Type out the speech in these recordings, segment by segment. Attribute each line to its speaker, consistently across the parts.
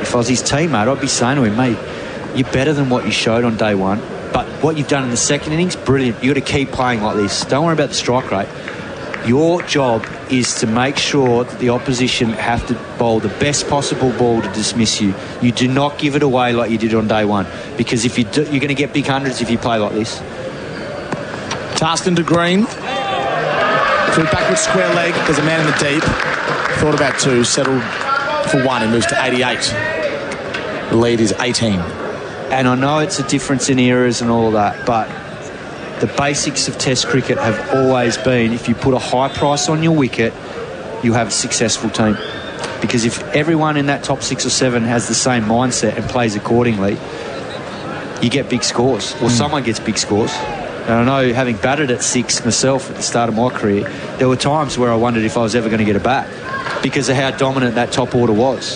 Speaker 1: if I was his teammate, I'd be saying to him, mate, you're better than what you showed on day one, but what you've done in the second innings, brilliant. You've got to keep playing like this. Don't worry about the strike rate. Your job is to make sure that the opposition have to bowl the best possible ball to dismiss you. You do not give it away like you did on day one, because if you do, you're going to get big hundreds if you play like this.
Speaker 2: Tarskin to Green. Through backward square leg. There's a man in the deep. Thought about two. Settled for one. He moves to 88. The lead is 18.
Speaker 1: And I know it's a difference in eras and all that, but the basics of Test cricket have always been, if you put a high price on your wicket, you have a successful team. Because if everyone in that top 6 or 7 has the same mindset and plays accordingly, you get big scores, or someone gets big scores. And I know, having batted at 6 myself at the start of my career, there were times where I wondered if I was ever going to get a bat because of how dominant that top order was.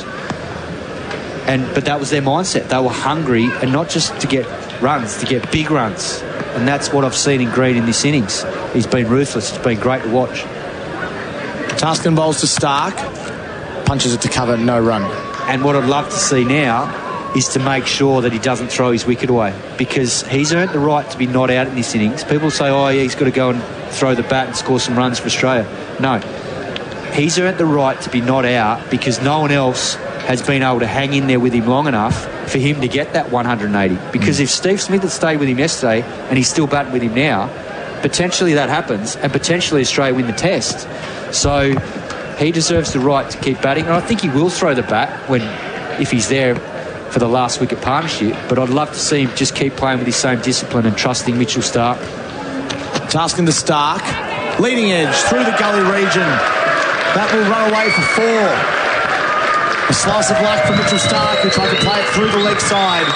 Speaker 1: But that was their mindset. They were hungry, and not just to get runs, to get big runs. And that's what I've seen in Green in this innings. He's been ruthless. It's been great to watch.
Speaker 2: Tarskin bowls to Stark. Punches it to cover, no run.
Speaker 1: And what I'd love to see now is to make sure that he doesn't throw his wicket away, because he's earned the right to be not out in this innings. People say, oh, yeah, he's got to go and throw the bat and score some runs for Australia. No. He's earned the right to be not out because no one else has been able to hang in there with him long enough for him to get that 180. Because if Steve Smith had stayed with him yesterday and he's still batting with him now, potentially that happens, and potentially Australia win the Test. So he deserves the right to keep batting, and I think he will throw the bat if he's there for the last wicket partnership. But I'd love to see him just keep playing with his same discipline and trusting Mitchell Stark.
Speaker 2: Tarskin to Stark. Leading edge through the gully region. That will run away for 4. A slice of luck from Mitchell Stark, who tried to play it through the leg side.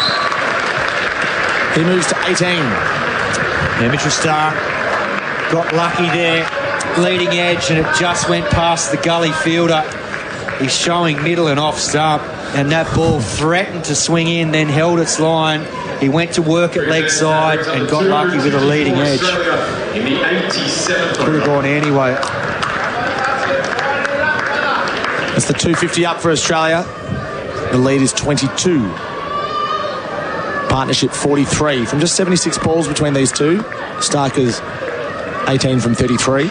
Speaker 2: He moves to 18.
Speaker 1: Yeah, Mitchell Stark got lucky there, leading edge, and it just went past the gully fielder. He's showing middle and off stump, and that ball threatened to swing in, then held its line. He went to work at leg side and got lucky with a leading edge. Could have gone anyway.
Speaker 2: That's the 250 up for Australia. The lead is 22. Partnership 43 from just 76 balls between these two. Stark is 18 from 33.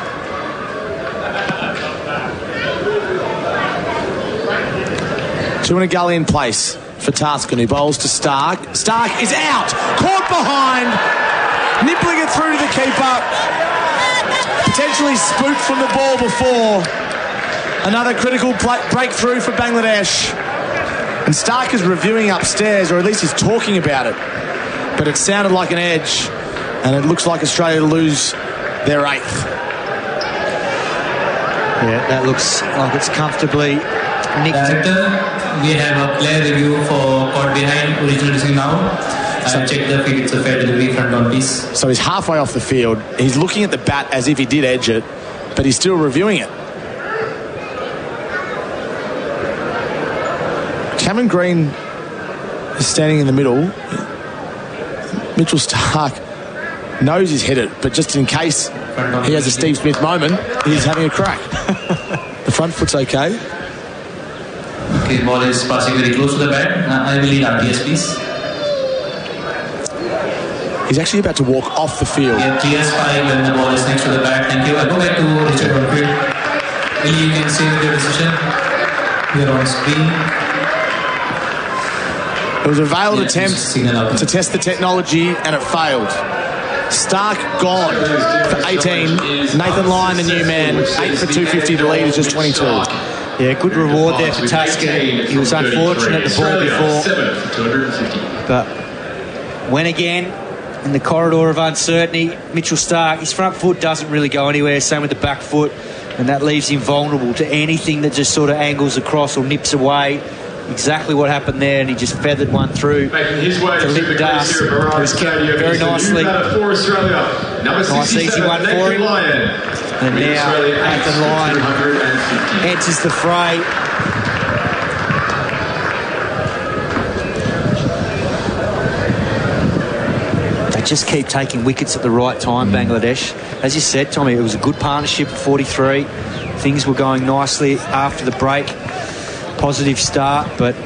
Speaker 2: Two in a gully in place for Tarskin, who bowls to Stark. Stark is out, caught behind, nippling it through to the keeper. Potentially spooked from the ball before. Another critical breakthrough for Bangladesh. And Stark is reviewing upstairs, or at least he's talking about it. But it sounded like an edge, and it looks like Australia lose their 8th.
Speaker 1: Yeah, that looks like it's comfortably nicked.
Speaker 3: Director, we have a player review for caught behind original decision now. Check the field, it's a fair delivery, front on piece.
Speaker 2: So he's halfway off the field. He's looking at the bat as if he did edge it, but he's still reviewing it. Cameron Green is standing in the middle. Mitchell Stark knows he's hit it, but just in case he has a Steve Smith moment, he's having a crack. The front foot's okay.
Speaker 3: Okay, ball is passing very close to the bat. I will need RTS, please.
Speaker 2: He's actually about to walk off the field.
Speaker 3: Yeah, TS5 when the ball is next to the bat. Thank you. I go back to Richard Winfield. Will you can say with your decision? You're on screen.
Speaker 2: It was a veiled attempt to test the technology, and it failed. Stark gone for 18. Nathan Lyon, the new man, 8 for 250. The lead is just 22.
Speaker 1: Yeah, good reward there for Tarskin. He was unfortunate at the ball before, but went again in the corridor of uncertainty. Mitchell Stark, his front foot doesn't really go anywhere, same with the back foot, and that leaves him vulnerable to anything that just sort of angles across or nips away. Exactly what happened there, and he just feathered one through to lip dust. It was kept very nicely. Nice easy one for him. And now Nathan Lyon enters the fray. They just keep taking wickets at the right time, Bangladesh. As you said, Tommy, it was a good partnership at 43. Things were going nicely after the break. Positive start, but